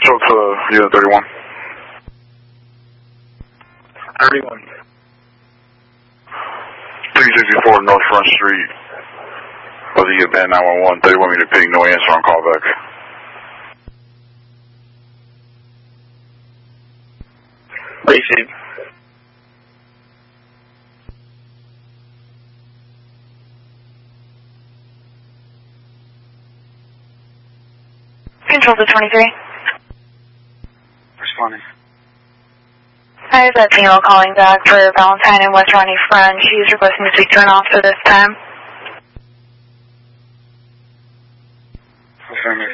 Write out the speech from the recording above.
Control to unit 31. 31. 364 North Front Street. Was he at 911? 31 meter ping, no answer on callback. Receive. Control to 23. Responding. Hi, is that female calling back for Valentine and West Ronnie Front. She's requesting to speak to an officer this time. Affirmative.